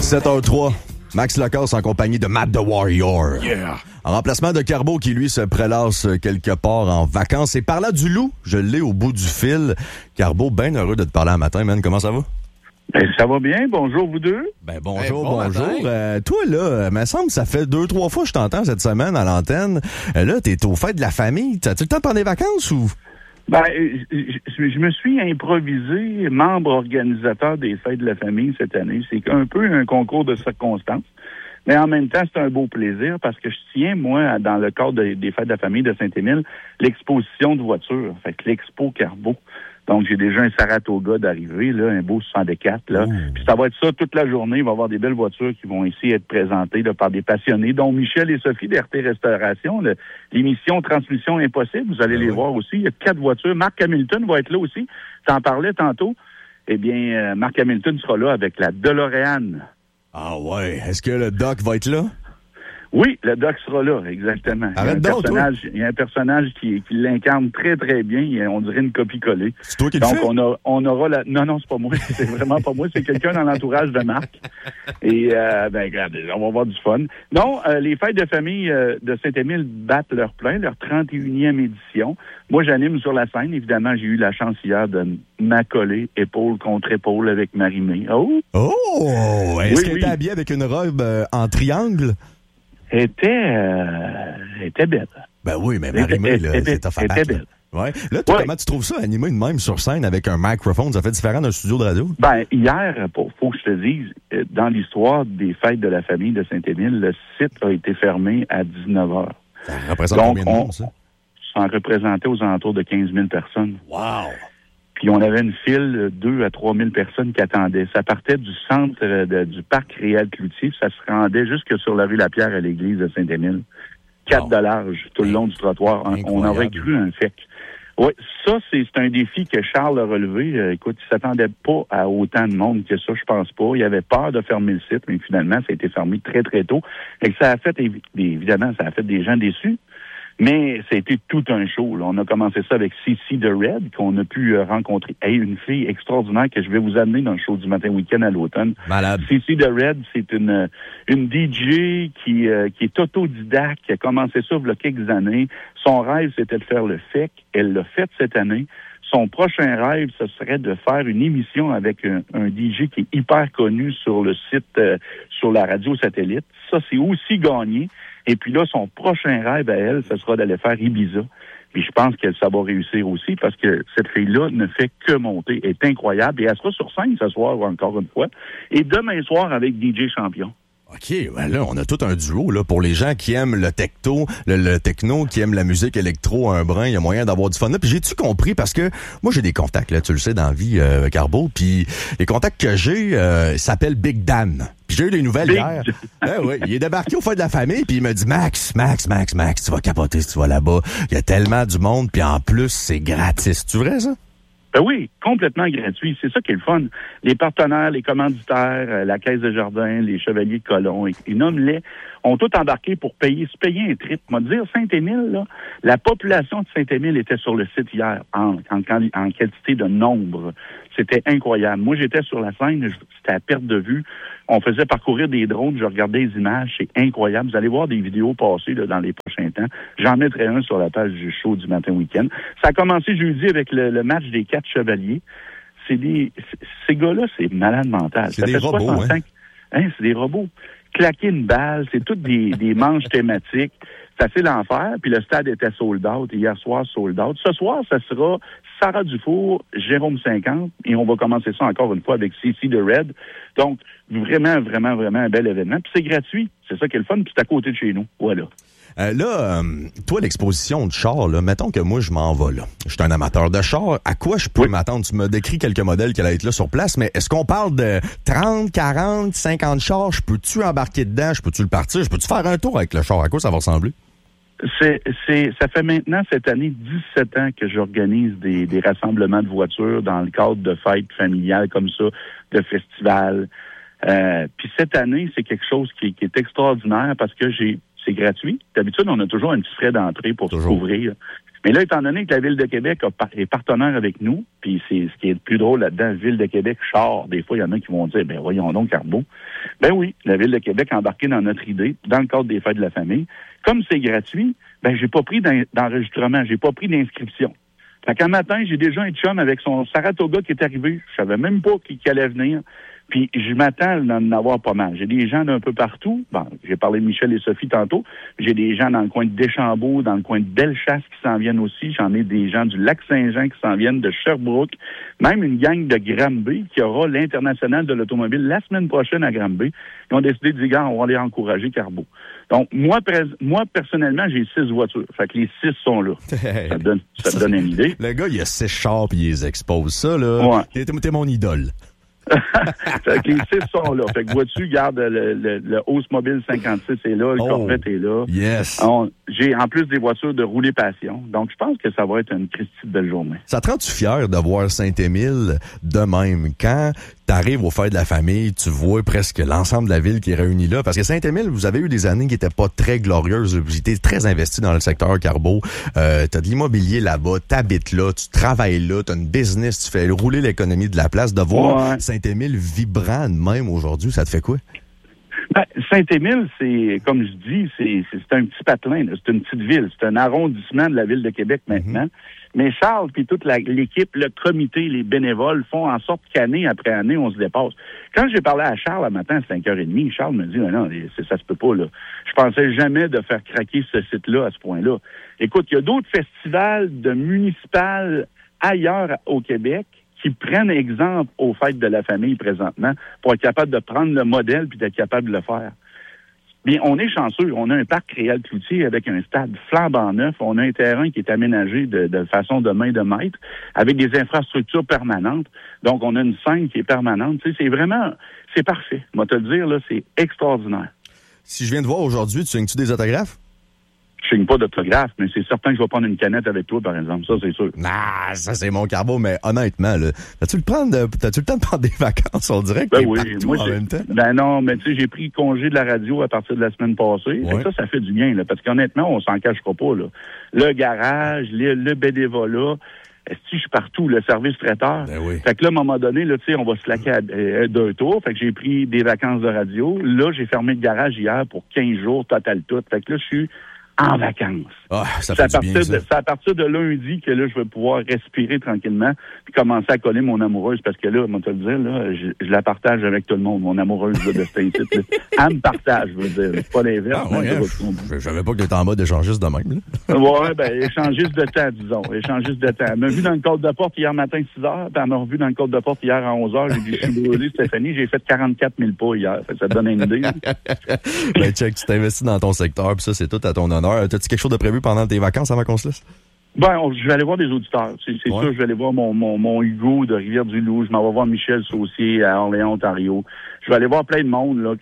7h03. Max Lacasse en compagnie de Matt the Warrior. Yeah. En remplacement de Carbo qui, lui, se prélasse quelque part en vacances. Et par là du loup, je l'ai au bout du fil. Carbo, bien heureux de te parler un matin, man. Comment ça va? Ben, ça va bien. Bonjour, vous deux. Ben, bonjour, bon bonjour. Toi, là, me semble que ça fait 2-3 fois que je t'entends cette semaine à l'antenne. Là, t'es au fait de la famille. T'as-tu le temps de prendre des vacances ou? Ben, je me suis improvisé membre organisateur des Fêtes de la famille cette année. C'est un peu un concours de circonstances. Mais en même temps, c'est un beau plaisir parce que je tiens, moi, dans le cadre des Fêtes de la famille de Saint-Émile, l'exposition de voitures. Fait que l'Expo Carbo. Donc, j'ai déjà un Saratoga d'arrivée, là, un beau 64, là. Puis ça va être ça toute la journée. Il va y avoir des belles voitures qui vont ici être présentées là, par des passionnés, dont Michel et Sophie d'RT Restauration. L'émission Transmission Impossible, vous allez les voir aussi. Il y a 4 voitures. Marc Hamilton va être là aussi. T'en parlais tantôt. Eh bien, Marc Hamilton sera là avec la DeLorean. Ah ouais. Est-ce que le Doc va être là? Oui, le Doc sera là, exactement. Il y a un personnage qui l'incarne très, très bien. On dirait une copie-collée. C'est toi qui le fais? Donc, on aura la... Non, c'est pas moi. C'est vraiment pas moi. C'est quelqu'un dans l'entourage de Marc. Et, regardez, on va avoir du fun. Non, les Fêtes de famille de Saint-Émile battent leur plein, leur 31e édition. Moi, j'anime sur la scène. Évidemment, j'ai eu la chance hier de m'accoler épaule contre épaule avec Marie-Mé. Oh! Oh! Est-ce qu'elle était habillée avec une robe en triangle? était belle. Ben oui, mais Marie-Mé, là, c'est ta femme. était belle. Ouais. Là, comment tu trouves ça, animé de même sur scène avec un microphone? Ça fait différent d'un studio de radio? Ben, hier, faut que je te dise, dans l'histoire des Fêtes de la famille de Saint-Émile, le site a été fermé à 19h. Ça représente combien de monde, ça? Ça en représentait aux alentours de 15 000 personnes. Wow! Puis on avait une file de 2 à 3 000 personnes qui attendaient. Ça partait du centre du parc Réal-Cloutier, ça se rendait jusque sur la rue Lapierre à l'église de Saint-Émile. 4 de large tout le long du trottoir. On aurait cru un fait. Oui, ça, c'est un défi que Charles a relevé. Écoute, il s'attendait pas à autant de monde que ça, je pense pas. Il avait peur de fermer le site, mais finalement, ça a été fermé très, très tôt. Et ça a fait, évidemment, ça a fait des gens déçus. Mais c'était tout un show. Là. On a commencé ça avec CC The Red, qu'on a pu rencontrer. Une fille extraordinaire que je vais vous amener dans le show du matin week-end à l'automne. Malade. CC The Red, c'est une DJ qui est autodidacte, qui a commencé ça il y a quelques années. Son rêve, c'était de faire le FEC. Elle l'a fait cette année. Son prochain rêve, ce serait de faire une émission avec un DJ qui est hyper connu sur le site, sur la radio satellite. Ça, c'est aussi gagné. Et puis là, son prochain rêve à elle, ce sera d'aller faire Ibiza. Puis je pense qu'elle ça va réussir aussi parce que cette fille-là ne fait que monter. Elle est incroyable. Et elle sera sur scène ce soir, encore une fois. Et demain soir avec DJ Champion. OK, ben là, on a tout un duo là pour les gens qui aiment le techno, qui aiment la musique électro un brin, il y a moyen d'avoir du fun là. Puis j'ai-tu compris parce que moi j'ai des contacts là, tu le sais dans la vie Carbo, puis les contacts que j'ai s'appellent Big Dan. Puis j'ai eu des nouvelles hier. Oui, il est débarqué au fond de la famille puis il me dit Max, tu vas capoter si tu vas là-bas. Il y a tellement du monde puis en plus c'est gratis. C'est vrai ça? Ben oui, complètement gratuit. C'est ça qui est le fun. Les partenaires, les commanditaires, la Caisse de Jardin, les Chevaliers de Colomb, et nomme-les, ont tout embarqué pour se payer un trip. Moi, dire Saint-Émile, là, la population de Saint-Émile était sur le site hier, en quantité de nombre. C'était incroyable. Moi, j'étais sur la scène, c'était à perte de vue. On faisait parcourir des drones, je regardais les images, c'est incroyable. Vous allez voir des vidéos passer là, dans les prochains temps. J'en mettrai un sur la page du show du matin week-end. Ça a commencé jeudi avec le match des 4 Chevaliers. Ces gars-là, c'est malade mental. C'est des robots, hein? C'est des robots. Claquer une balle, c'est toutes des manches thématiques. C'est assez l'enfer. Puis le stade était sold out. Hier soir, sold out. Ce soir, ça sera Sarah Dufour, Jérôme 50. Et on va commencer ça encore une fois avec CC The Red. Donc, vraiment, vraiment, vraiment un bel événement. Puis c'est gratuit. C'est ça qui est le fun. Puis c'est à côté de chez nous. Voilà. Toi, l'exposition de char, là, mettons que moi, je m'en vais là. Je suis un amateur de char. À quoi je peux m'attendre? Tu m'as décrit quelques modèles qui allaient être là sur place, mais est-ce qu'on parle de 30, 40, 50 chars? Je peux-tu embarquer dedans? Je peux-tu le partir? Je peux-tu faire un tour avec le char? À quoi ça va ressembler? Ça fait maintenant cette année 17 ans que j'organise des rassemblements de voitures dans le cadre de fêtes familiales comme ça, de festivals. Puis cette année, c'est quelque chose qui est extraordinaire parce que c'est gratuit. D'habitude, on a toujours un petit frais d'entrée pour se couvrir. Mais là, étant donné que la Ville de Québec est partenaire avec nous, puis c'est ce qui est le plus drôle là-dedans, Ville de Québec, char, des fois, il y en a qui vont dire, ben voyons donc, Carbo. Ben oui, la Ville de Québec a embarqué dans notre idée, dans le cadre des fêtes de la famille. Comme c'est gratuit, ben j'ai pas pris d'enregistrement, j'ai pas pris d'inscription. Fait qu'un matin, j'ai déjà un chum avec son Saratoga qui est arrivé. Je savais même pas qu'il allait venir. Puis je m'attends d'en avoir pas mal. J'ai des gens d'un peu partout. Bon, j'ai parlé de Michel et Sophie tantôt. J'ai des gens dans le coin de Deschambault, dans le coin de Bellechasse qui s'en viennent aussi. J'en ai des gens du Lac-Saint-Jean qui s'en viennent, de Sherbrooke. Même une gang de Granby qui aura l'International de l'automobile la semaine prochaine à Granby. Ils ont décidé de dire, gars, on va aller encourager Carbo. Donc, moi personnellement, j'ai 6 voitures. Fait que les 6 sont là. Ça te donne une idée. Le gars, il a 6 chars puis il les expose. Ça, là, ouais. T'es mon idole. Fait que les 6 sont là. Fait que vois-tu, garde le Oldsmobile 56 est là, le Corvette est là. Yes. J'ai en plus des voitures de rouler passion. Donc, je pense que ça va être une Christie de belle journée. Ça te rend-tu fier de voir Saint-Émile de même? Quand t'arrives aux fêtes de la famille, tu vois presque l'ensemble de la ville qui est réunie là. Parce que Saint-Émile, vous avez eu des années qui étaient pas très glorieuses. Vous étiez très investi dans le secteur Carbo. T'as de l'immobilier là-bas, t'habites là, tu travailles là, t'as une business, tu fais rouler l'économie de la place. De voir Saint-Émile vibrant de même aujourd'hui, ça te fait quoi? Ben, Saint-Émile, c'est, comme je dis, c'est un petit patelin, là. C'est une petite ville. C'est un arrondissement de la Ville de Québec maintenant. Mais Charles, puis toute l'équipe, le comité, les bénévoles font en sorte qu'année après année, on se dépasse. Quand j'ai parlé à Charles le matin à 5h30, Charles me dit, non, ça se peut pas, là. Je pensais jamais de faire craquer ce site-là à ce point-là. Écoute, il y a d'autres festivals de municipales ailleurs au Québec qui prennent exemple aux fêtes de la famille présentement pour être capable de prendre le modèle puis d'être capable de le faire. Bien, on est chanceux. On a un parc Réal-Cloutier avec un stade flambant neuf. On a un terrain qui est aménagé de façon de main de maître avec des infrastructures permanentes. Donc, on a une scène qui est permanente. Tu sais, c'est parfait. Moi, te le dire, là, c'est extraordinaire. Si je viens te voir aujourd'hui, tu signes-tu des autographes? Je signe pas d'autographe, mais c'est certain que je vais prendre une canette avec toi, par exemple. Ça, c'est sûr. Ah, ça, c'est mon Carbo, mais honnêtement, là, t'as-tu le temps de prendre des vacances, on dirait que ben oui, moi, en même temps? Ben non, mais tu sais, j'ai pris congé de la radio à partir de la semaine passée. Ouais. Ça fait du bien, là, parce qu'honnêtement, on s'en cachera pas, là. Le garage, le bénévolat, je suis partout, le service traiteur. Ben oui. Fait que là, à un moment donné, là, tu sais, on va se laquer d'un tour. Fait que j'ai pris des vacances de radio. Là, j'ai fermé le garage hier pour 15 jours, total tout. Fait que là, je suis en vacances. Ah, ça fait du bien, ça. C'est à partir de lundi que là, je vais pouvoir respirer tranquillement puis commencer à coller mon amoureuse parce que là, on va te le dire, là, je la partage avec tout le monde, mon amoureuse là, de cet incite. Elle me partage, je veux dire. C'est pas l'inverse. Ah, ouais, je savais pas que t'étais en mode échangiste de même, là. Ouais, ben, échangiste de temps, disons. Échangiste de temps. Elle m'a vu dans le code de porte hier matin 6h, puis elle m'a revu dans le code de porte hier à 11h. J'ai dit, je suis brûlé, Stéphanie, j'ai fait 44 000 pas hier. Ça te donne une idée. Ben, check, tu t'investis dans ton secteur, puis ça, c'est tout à ton honneur. T'as-tu quelque chose de prévu pendant tes vacances avant qu'on se laisse? Ben, je vais aller voir des auditeurs. C'est sûr, je vais aller voir mon Hugo de Rivière-du-Loup. Je m'en vais voir Michel Saucier à Orléans, Ontario. Je vais aller voir plein de monde là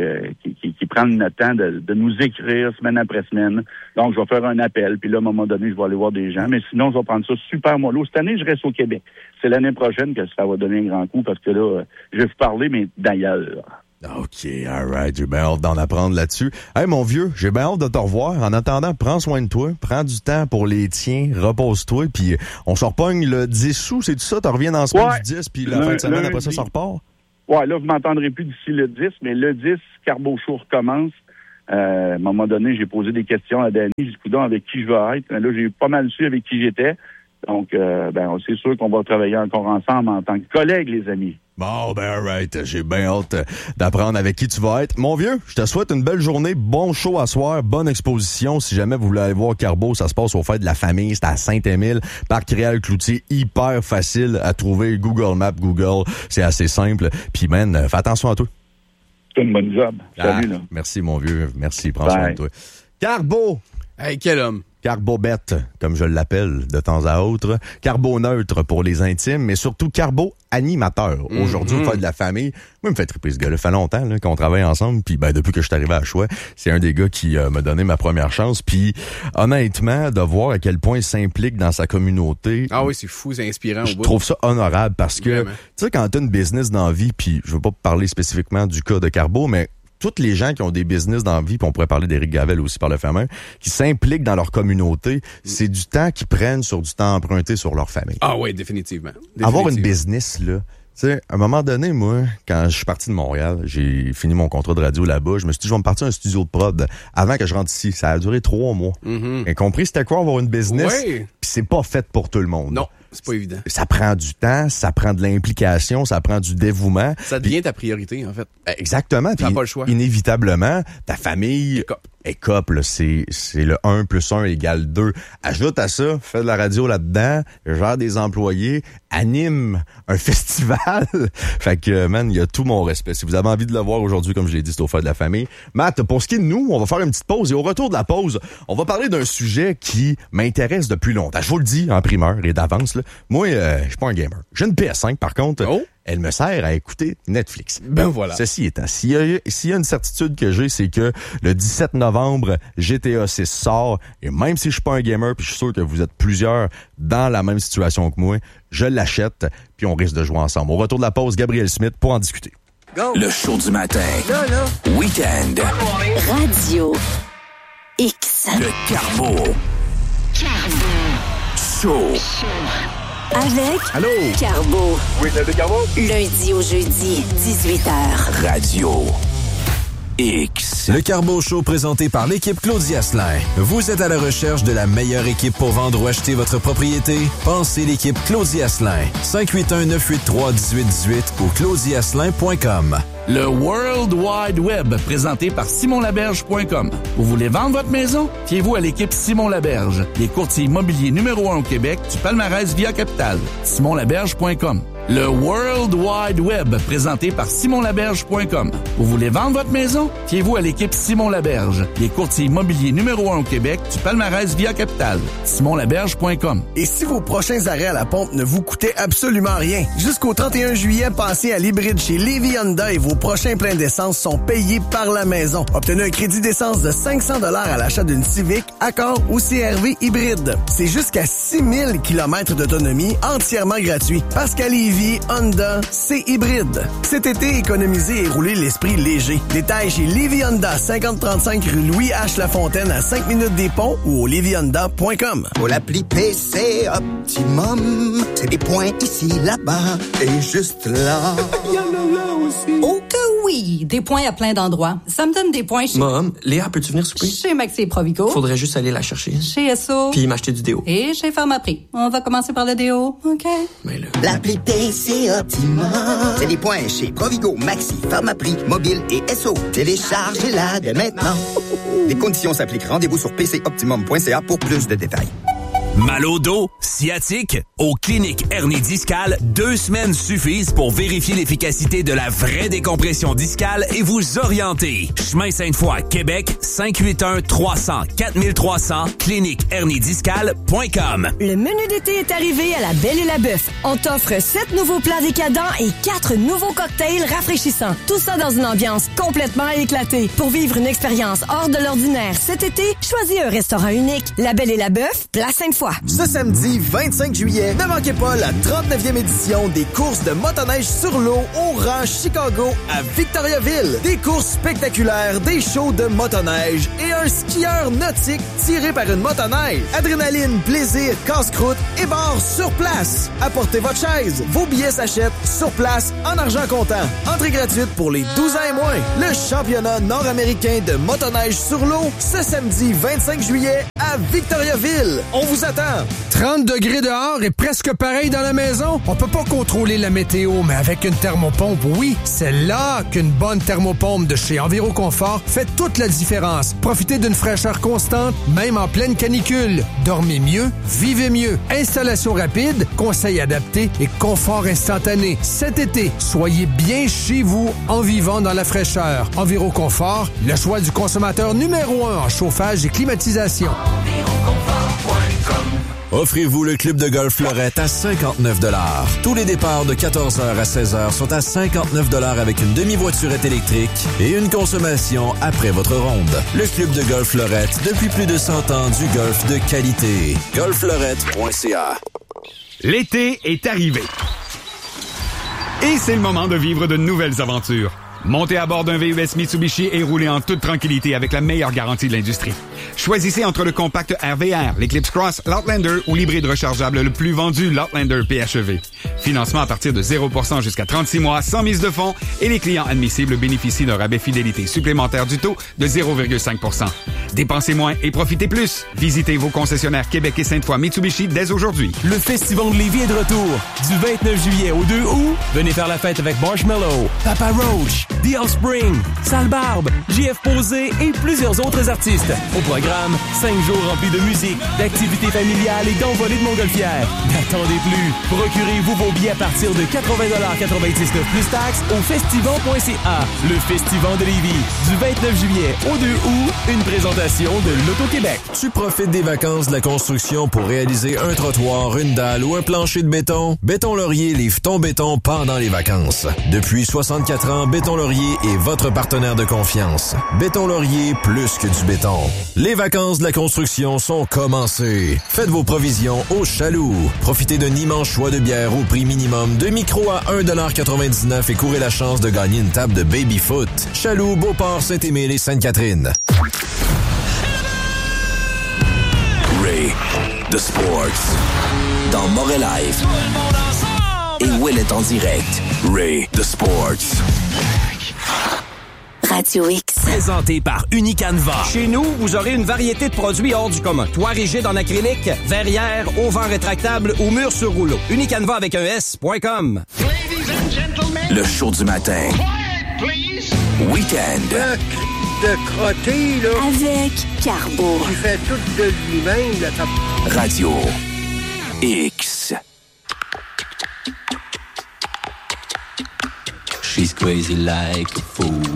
qui prennent le temps de nous écrire semaine après semaine. Donc, je vais faire un appel. Puis là, à un moment donné, je vais aller voir des gens. Mais sinon, je vais prendre ça super mollo. Cette année, je reste au Québec. C'est l'année prochaine que ça va donner un grand coup parce que là, je vais vous parler, mais d'ailleurs. OK, alright, j'ai bien hâte d'en apprendre là-dessus. Hey, mon vieux, j'ai bien hâte de te revoir. En attendant, prends soin de toi, prends du temps pour les tiens, repose-toi, puis on se repogne le 10 août, c'est tout ça? Tu reviens dans ce du 10, puis la fin de semaine, après ça repart? Ouais, là, vous m'entendrez plus d'ici le 10, mais le 10, Carbo Show recommence. À un moment donné, j'ai posé des questions à Danny, j'ai dit, coudonc, avec qui je vais être? Là, j'ai pas mal su avec qui j'étais. Donc, c'est sûr qu'on va travailler encore ensemble en tant que collègues, les amis. Bon, ben, alright. J'ai bien hâte d'apprendre avec qui tu vas être. Mon vieux, je te souhaite une belle journée, bon show à soir, bonne exposition. Si jamais vous voulez aller voir Carbo, ça se passe aux fêtes de la famille. C'est à Saint-Émile, Parc Réal-Cloutier. Hyper facile à trouver. Google Maps, Google. C'est assez simple. Puis, man, fais attention à toi. C'est une bonne job. Salut, là. Merci, mon vieux. Merci. Prends soin de toi. Carbo! Hey, quel homme! Carbobette, comme je l'appelle de temps à autre. Carbo neutre pour les intimes, mais surtout carbo animateur. Aujourd'hui, on fait de la famille. Moi, il me fait triper ce gars-là. Ça fait longtemps là, qu'on travaille ensemble. Puis depuis que je suis arrivé à Choix, c'est un des gars qui m'a donné ma première chance. Puis honnêtement, de voir à quel point il s'implique dans sa communauté. Ah oui, c'est fou, c'est inspirant. Je trouve ça honorable parce que, tu sais, quand t'as une business dans la vie, puis je veux pas parler spécifiquement du cas de Carbo, mais toutes les gens qui ont des business dans la vie, puis on pourrait parler d'Éric Gavel aussi par le fait même, qui s'impliquent dans leur communauté, c'est du temps qu'ils prennent sur du temps emprunté sur leur famille. Ah oui, définitivement. Avoir une business, là, tu sais, à un moment donné, moi, quand je suis parti de Montréal, j'ai fini mon contrat de radio là-bas, je me suis dit, je vais me partir à un studio de prod avant que je rentre ici. Ça a duré 3 mois. Et compris, c'était quoi avoir une business? Oui. Puis c'est pas fait pour tout le monde. Non, c'est pas évident. Ça prend du temps, ça prend de l'implication, ça prend du dévouement. Ça devient ta priorité, en fait. Exactement. T'as pas le choix. Inévitablement, ta famille écope, là, c'est le 1 + 1 = 2. Ajoute à ça, fais de la radio là-dedans, gère des employés, anime un festival. Fait que, man, il y a tout mon respect. Si vous avez envie de le voir aujourd'hui, comme je l'ai dit, c'est au Fête de la famille. Matt, pour ce qui est de nous, on va faire une petite pause et au retour de la pause, on va parler d'un sujet qui m'intéresse depuis longtemps. Je vous le dis en primeur et d'avance, là. Moi, je suis pas un gamer. J'ai une PS5, par contre. Oh. Elle me sert à écouter Netflix. Ben voilà. Ceci étant, s'il y a une certitude que j'ai, c'est que le 17 novembre, GTA 6 sort. Et même si je suis pas un gamer, puis je suis sûr que vous êtes plusieurs dans la même situation que moi, je l'achète, puis on risque de jouer ensemble. Au retour de la pause, Gabriel Smith pour en discuter. Go. Le show du matin. Là. Week-end. Radio X. Le Carbo. Show. Avec Allô? Carbo. Oui, c'est Carbo. Lundi au jeudi, 18h. Radio X. Le Carbo Show présenté par l'équipe Claudie Asselin. Vous êtes à la recherche de la meilleure équipe pour vendre ou acheter votre propriété? Pensez l'équipe Claudie Asselin. 581-983-1818 ou claudieasselin.com. Le World Wide Web, présenté par simonlaberge.com. Vous voulez vendre votre maison? Fiez-vous à l'équipe Simon Laberge, les courtiers immobiliers numéro 1 au Québec du palmarès Via Capital. simonlaberge.com. Le World Wide Web, présenté par simonlaberge.com. Vous voulez vendre votre maison? Fiez-vous à l'équipe Simon Laberge, les courtiers immobiliers numéro 1 au Québec du palmarès Via Capital. simonlaberge.com. Et si vos prochains arrêts à la pompe ne vous coûtaient absolument rien? Jusqu'au 31 juillet, passez à l'hybride chez Lévis Honda et vos prochains pleins d'essence sont payés par la maison. Obtenez un crédit d'essence de 500 $ à l'achat d'une Civic, Accord ou CR-V hybride. C'est jusqu'à 6000 km d'autonomie entièrement gratuit. Parce qu'à Lévis, Honda, c'est hybride. Cet été, économisez et roulez l'esprit léger. Détails chez Lévis Honda, 5035 rue Louis H. Lafontaine à 5 minutes des ponts ou au levyhonda.com. Pour l'appli PC Optimum, c'est des points ici, là-bas et juste là. Il y en a là aussi. Oh que oui! Des points à plein d'endroits. Ça me donne des points chez... Mom, Léa, peux-tu venir souper? Chez Maxi et Provigo. Faudrait juste aller la chercher. Chez Esso. Puis m'acheter du déo. Et chez Pharmaprix. On va commencer par le déo, OK? Mais là... L'appli PC Optimum, c'est des points chez Provigo, Maxi, Pharmaprix, Mobile et Esso. Téléchargez-la dès maintenant. Les conditions s'appliquent. Rendez-vous sur pcoptimum.ca pour plus de détails. Mal au dos, sciatique, aux cliniques hernie discale, 2 semaines suffisent pour vérifier l'efficacité de la vraie décompression discale et vous orienter. Chemin Sainte-Foy, Québec, 581-300-4300, cliniquehernidiscale.com. Le menu d'été est arrivé à la Belle et la Bœuf. On t'offre 7 nouveaux plats décadents et 4 nouveaux cocktails rafraîchissants. Tout ça dans une ambiance complètement éclatée. Pour vivre une expérience hors de l'ordinaire cet été, choisis un restaurant unique. La Belle et la Bœuf, place Sainte-Foy. Ce samedi 25 juillet, ne manquez pas la 39e édition des courses de motoneige sur l'eau au rang Chicago à Victoriaville. Des courses spectaculaires, des shows de motoneige et un skieur nautique tiré par une motoneige. Adrénaline, plaisir, casse-croûte et bar sur place. Apportez votre chaise. Vos billets s'achètent sur place en argent comptant. Entrée gratuite pour les 12 ans et moins. Le championnat nord-américain de motoneige sur l'eau ce samedi 25 juillet à Victoriaville. On vous attend. 30 degrés dehors et presque pareil dans la maison. On peut pas contrôler la météo, mais avec une thermopompe, oui, c'est là qu'une bonne thermopompe de chez Enviroconfort fait toute la différence. Profitez d'une fraîcheur constante, même en pleine canicule. Dormez mieux, vivez mieux. Installation rapide, conseils adaptés et confort instantané. Cet été, soyez bien chez vous en vivant dans la fraîcheur. Enviroconfort, le choix du consommateur numéro 1 en chauffage et climatisation. Offrez-vous le club de golf Fleurette à 59 $. Tous les départs de 14h à 16h sont à 59 $ avec une demi-voiturette électrique et une consommation après votre ronde. Le club de golf Fleurette, depuis plus de 100 ans du golf de qualité. golffleurette.ca. L'été est arrivé. Et c'est le moment de vivre de nouvelles aventures. Montez à bord d'un VUS Mitsubishi et roulez en toute tranquillité avec la meilleure garantie de l'industrie. Choisissez entre le compact RVR, l'Eclipse Cross, l'Outlander ou l'hybride rechargeable le plus vendu, l'Outlander PHEV. Financement à partir de 0% jusqu'à 36 mois, sans mise de fonds, et les clients admissibles bénéficient d'un rabais fidélité supplémentaire du taux de 0,5%. Dépensez moins et profitez plus. Visitez vos concessionnaires Québec et Sainte-Foy Mitsubishi dès aujourd'hui. Le Festival de Lévis est de retour. Du 29 juillet au 2 août, venez faire la fête avec Marshmello, Papa Roach, The Offspring, Sale Barbe, JF Posé et plusieurs autres artistes. Au programme, 5 jours remplis de musique, d'activités familiales et d'envolées de montgolfières. N'attendez plus. Procurez-vous vos billets à partir de 80,99$ plus taxes au festival.ca. Le Festival de Lévis. Du 29 juillet au 2 août, une présentation de l'Auto-Québec. Tu profites des vacances de la construction pour réaliser un trottoir, une dalle ou un plancher de béton? Béton Laurier livre ton béton pendant les vacances. Depuis 64 ans, Béton Laurier est votre partenaire de confiance. Béton Laurier, plus que du béton. Les vacances de la construction sont commencées. Faites vos provisions au Chaloux. Profitez d'un immense choix de bières au prix minimum de micro à 1,99$ et courez la chance de gagner une table de baby-foot. Chaloux, Beauport, Saint-Émile et Sainte-Catherine. Ray, The Sports. Dans Moret Live. Et Will est en direct. Ray, The Sports. Radio X. Présenté par Unicanva. Chez nous, vous aurez une variété de produits hors du commun. Toit rigide en acrylique, verrière, auvent rétractable ou mur sur rouleau. Unicanva avec un S.com. Le show du matin. Week-end. De crotter, là. Avec Carbo. Tu fais tout de lui-même, là. Radio X. She's crazy like a fool.